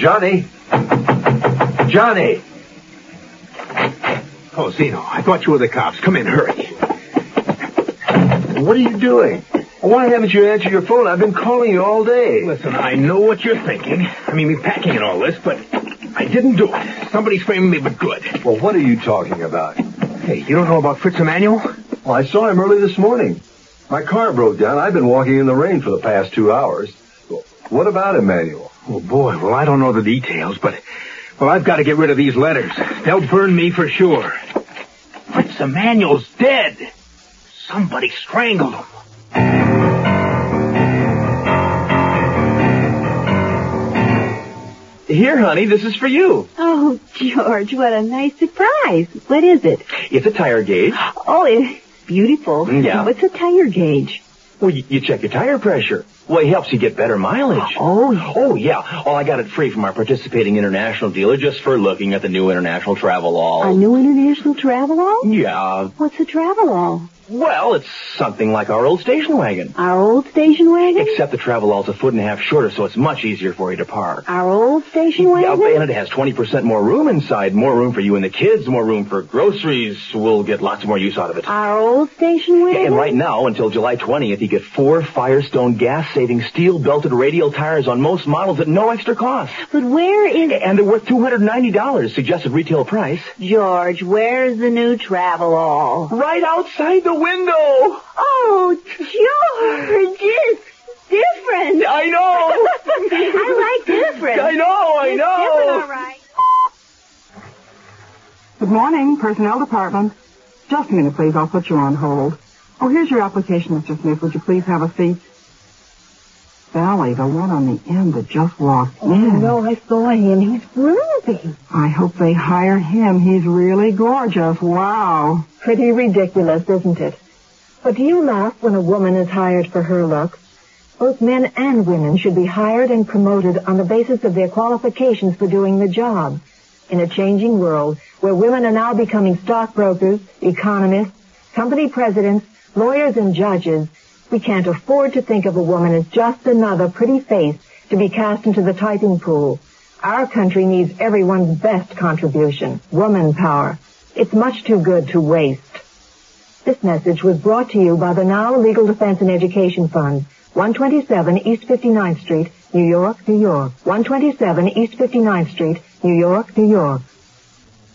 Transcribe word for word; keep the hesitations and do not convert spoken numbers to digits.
Johnny? Johnny! Oh, Zeno, I thought you were the cops. Come in, hurry. What are you doing? Why haven't you answered your phone? I've been calling you all day. Listen, I know what you're thinking. I mean, me packing and all this, but I didn't do it. Somebody's framing me, but good. Well, what are you talking about? Hey, you don't know about Fritz Emanuel? Well, I saw him early this morning. My car broke down. I've been walking in the rain for the past two hours. What about Emanuel? Oh, boy, well, I don't know the details, but, well, I've got to get rid of these letters. They'll burn me for sure. Fritz Emanuel's dead. Somebody strangled him. Here, honey, this is for you. Oh, George, what a nice surprise. What is it? It's a tire gauge. Oh, it's beautiful. Yeah. What's a tire gauge? Well, you, you check your tire pressure. Well, it helps you get better mileage. Oh, yeah. Oh, yeah. Oh, I got it free from our participating international dealer just for looking at the new International Travelall. A new international Travelall? Yeah. What's a Travelall? Well, it's something like our old station wagon. Our old station wagon? Except the Travelall's a foot and a half shorter, so it's much easier for you to park. Our old station wagon? Yeah, and it has twenty percent more room inside. More room for you and the kids, more room for groceries. We'll get lots more use out of it. Our old station wagon? And right now, until July twentieth, you get four Firestone gas-saving steel-belted radial tires on most models at no extra cost. But where is... And they're worth two hundred ninety dollars, suggested retail price. George, where's the new Travelall? Right outside the window. Oh, George, it's different. I know. I like different. I know, I it's know. Different, all right. Good morning, Personnel Department. Just a minute, please. I'll put you on hold. Oh, here's your application, Mister Smith. Would you please have a seat? Sally, the one on the end that just walked Oh, in. no, I saw him. He's groovy. I hope they hire him. He's really gorgeous. Wow. Pretty ridiculous, isn't it? But do you laugh when a woman is hired for her looks? Both men and women should be hired and promoted on the basis of their qualifications for doing the job. In a changing world where women are now becoming stockbrokers, economists, company presidents, lawyers, and judges, we can't afford to think of a woman as just another pretty face to be cast into the typing pool. Our country needs everyone's best contribution, woman power. It's much too good to waste. This message was brought to you by the Now Legal Defense and Education Fund, one twenty-seven East fifty-ninth Street, New York, New York. one twenty-seven East fifty-ninth Street, New York, New York.